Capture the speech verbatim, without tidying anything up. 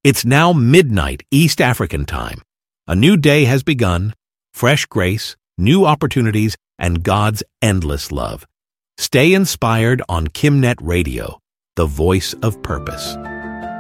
It's now midnight East African time. A new day has begun, fresh grace, new opportunities, and God's endless love. Stay inspired on KimNet Radio, the voice of purpose.